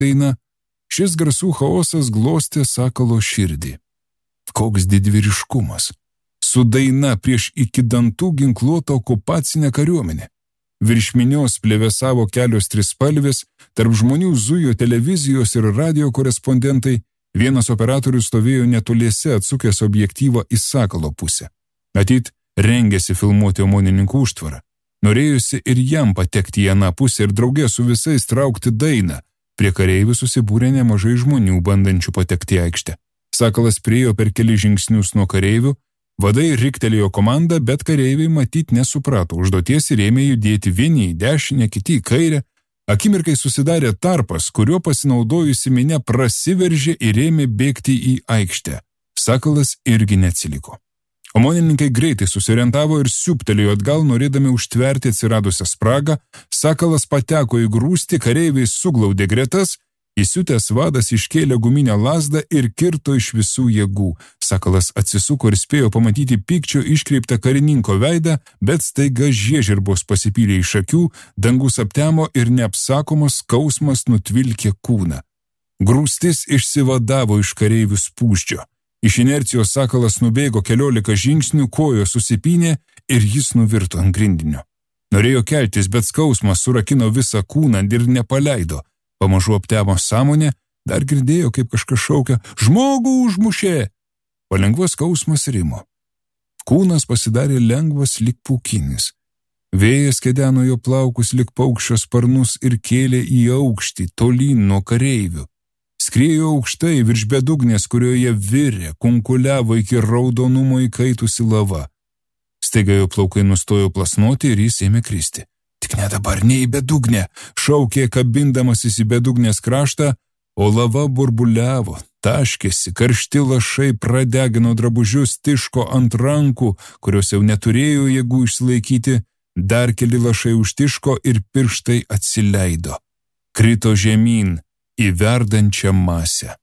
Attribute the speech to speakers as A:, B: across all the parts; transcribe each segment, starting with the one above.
A: daina, šis garsų chaosas glostė Sakalo širdį. Koks didvyriškumas. Su daina prieš iki dantų ginkluotą okupacinę kariuomenę. Virš minios plevėsavo kelios trispalvės, tarp žmonių zujo televizijos ir radio korespondentai, vienas operatorius stovėjo netoliese atsukęs objektyvą į Sakalo pusę. Matyt, rengėsi filmuoti omonininkų užtvarą. Norėjusi ir jam patekti į aną pusę ir draugė su visais traukti dainą. Prie kareivių susibūrė nemažai žmonių, bandančių patekti į aikštę. Sakalas priėjo per keli žingsnius nuo kareivių, vadai riktelėjo komandą, bet kareiviai matyt nesuprato užduoties ir ėmė judėti vieni į dešinę, kiti į kairę. Akimirkai susidarė tarpas, kuriuo pasinaudojusi minia prasiveržė ir ėmė bėgti į aikštę. Sakalas irgi neatsiliko. Omonininkai greitai susiorientavo ir siūptelėjo atgal, norėdami užtverti atsiradusią spragą. Sakalas pateko į grūstį, kareiviai suglaudė gretas, įsiutęs vadas iškėlė guminę lazdą ir kirto iš visų jėgų. Sakalas atsisuko ir spėjo pamatyti pykčio iškreiptą karininko veidą, bet staiga žiežirbos pasipylė iš akių, dangus aptemo ir neapsakomas skausmas nutvilkė kūną. Grūstis išsivadavo iš kareivių spūsčio. Iš inercijos Sakalas nubėgo 14 žingsnių, kojos susipynė ir jis nuvirto ant grindinio. Norėjo keltis, bet skausmas surakino visą kūną ir nepaleido. Pamažu aptemo sąmonę, dar girdėjo, kaip kažkas šaukia: "Žmogų užmušė!" Palengva skausmas rimo. Kūnas pasidarė lengvas lyg pūkinis. Vėjas kedeno jo plaukus lyg paukščio sparnus ir kėlė į aukštį, tolyn nuo kareivių. Skriejo aukštai virš bedugnės, kurioje virė, kunkuliavo iki raudonumo įkaitusi lava. Staiga jo plaukai nustojo plasnoti ir jis ėmė kristi. "Tik ne dabar, ne į bedugnę!" šaukė, kabindamasis į bedugnės kraštą, o lava burbuliavo, taškėsi, karšti lašai pradegino drabužius, tiško ant rankų, kurios jau neturėjo jėgų išsilaikyti, dar keli lašai užtiško ir pirštai atsileido. Krito žemyn į verdančią masę.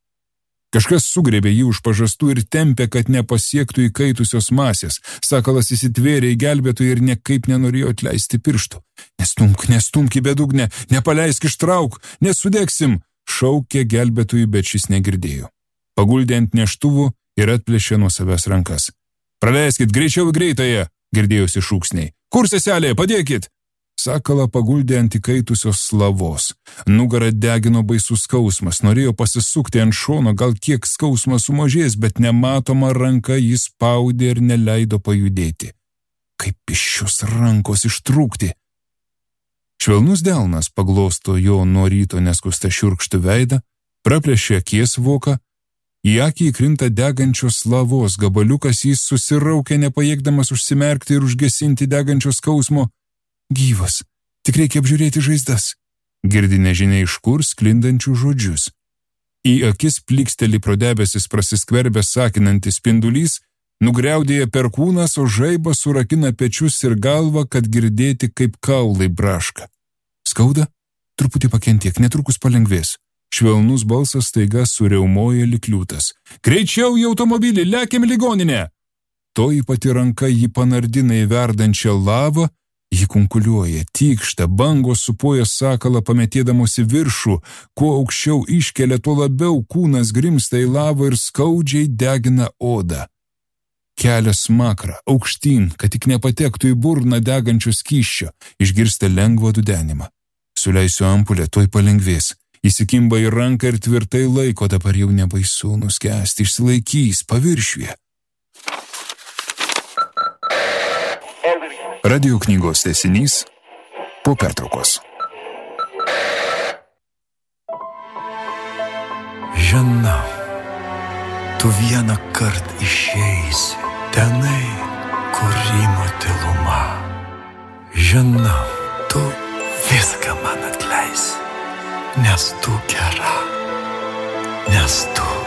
A: Kažkas sugrėbė jį už pažastų ir tempė, kad nepasiektų įkaitusios masės. Sakalas įsitvėrė į gelbėtoją ir niekaip nenorėjo atleisti pirštų. Nestumk į bedugnę, nepaleisk, ištrauk, nesudegsim!" šaukė gelbėtojui, bet šis negirdėjo. Paguldė ant neštuvų ir atplėšė nuo savęs rankas. "Praleiskit, greičiau į greitąją!" girdėjosi šūksniai. "Kur seselė, padėkit!" Sakalą paguldė ant įkaitusios lavos. Nugarą degino baisus skausmas, norėjo pasisukti ant šono, gal kiek skausmas sumažės, bet nematoma ranka jis spaudė ir neleido pajudėti. Kaip iš šios rankos ištrūkti? Švelnus delnas paglosto jo nuo ryto neskustą šiurkštų veidą, praplėšė akies voką, į akį įkrinta degančios lavos gabaliukas, jis susiraukė, nepajėgdamas užsimerkti ir užgesinti degančios skausmo. "Gyvas, tik reikia apžiūrėti žaizdas", girdi nežinia iš kur sklindančių žodžius. Į akis pliksteli pro debesis prasiskverbęs sakinantis spindulys, nugriaudėja perkūnas, o žaibas surakina pečius ir galvą, kad girdėti, kaip kaulai braška. "Skauda? Truputį pakentiek, netrukus palengvės." Švelnus balsas staiga suriaumoja lyg liūtas. "Greičiau į automobilį, lekiam į ligoninę!" Toji pati ranka jį panardina į verdančią lavą. Ji kunkuliuoja, tykšta, bangos supoja Sakalą pametėdamosi viršų, kuo aukščiau iškelia, tuo labiau kūnas grimsta į lavą ir skaudžiai degina odą. Kelia smakrą, aukštyn, kad tik nepatektų į burną degančio skysčio, išgirsta lengvą dudenimą. "Suleisiu ampulę, tuoj palengvės." Įsikimba į ranką ir tvirtai laiko, dabar jau nebaisu nuskęsti, išsilaikys paviršiuje. Radio knygos tęsinys po pertraukos.
B: Žinau, tu vieną kartą išeisi tenai, kur rymo tyluma. Žinau, tu viską man atleisi, nes tu gera, nes tu